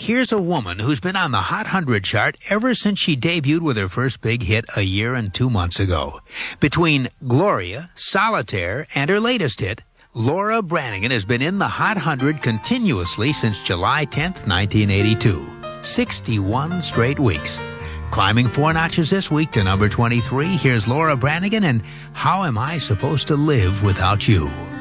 Here's a woman who's been on the Hot 100 chart ever since she debuted with her first big hit a year and 2 months ago. Between Gloria, Solitaire, and her latest hit, Laura Branigan has been in the Hot 100 continuously since July 10th, 1982. 61 straight weeks. Climbing 4 notches this week to number 23, here's Laura Branigan and How Am I Supposed to Live Without You?